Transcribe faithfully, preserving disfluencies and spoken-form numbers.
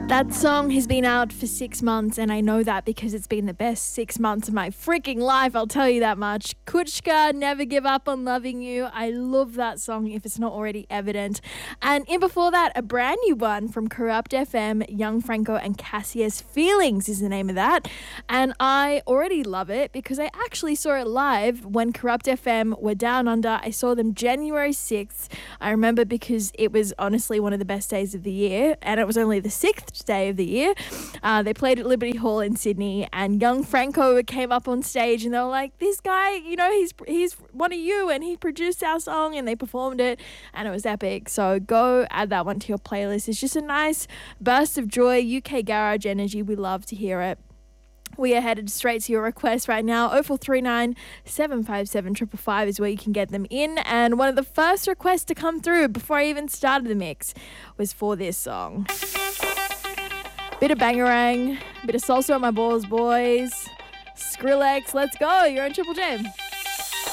That song has been out for six months, and I know that because it's been the best six months of my freaking life, I'll tell you that much. Kuchka, Never Give Up on Loving You. I love that song if it's not already evident. And in before that, a brand new one from Corrupt F M, Young Franco and Cassius, Feelings is the name of that. And I already love it because I actually saw it live when Corrupt F M were down under. I saw them January sixth. I remember because it was honestly one of the best days of the year, and it was only the sixth day of the year. Uh, they played at Liberty Hall in Sydney, and Young Franco came up on stage and they were like, this guy, you know, he's he's one of you, and he produced our song, and they performed it, and it was epic. So go add that one to your playlist. It's just a nice burst of joy, U K garage energy. We love to hear it. We are headed straight to your request right now. oh four three nine, seven five seven, five five five is where you can get them in. And one of the first requests to come through before I even started the mix was for this song. Bit of bangarang, bit of salsa on my balls, boys. Skrillex, let's go. You're on Triple J.